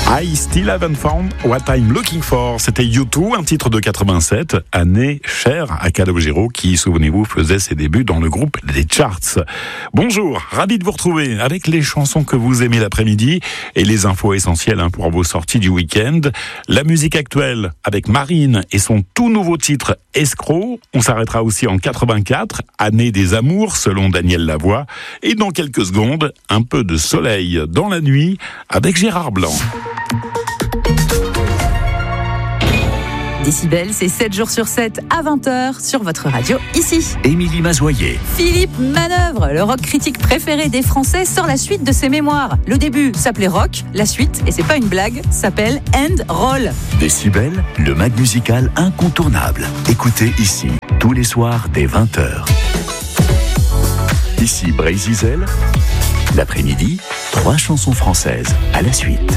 I Still Haven't Found What I'm Looking For. C'était U2, un titre de 87, année chère à Calogero, qui, souvenez-vous, faisait ses débuts dans le groupe des Charts. Bonjour, ravi de vous retrouver avec les chansons que vous aimez l'après-midi et les infos essentielles pour vos sorties du week-end. La musique actuelle avec Marine et son tout nouveau titre Escroc. On s'arrêtera aussi en 84, année des amours selon Daniel Lavoie. Et dans quelques secondes, un peu de soleil dans la nuit avec Gérard Blanc. Décibel, c'est 7 jours sur 7 à 20h sur votre radio ici. Émilie Mazoyer. Philippe Manœuvre, le rock critique préféré des Français, sort la suite de ses mémoires. Le début s'appelait Rock, la suite, et c'est pas une blague, s'appelle End Roll. Décibel, le mag musical incontournable. Écoutez ici, tous les soirs dès 20h. Ici Bray Zizel. L'après-midi, 3 chansons françaises à la suite.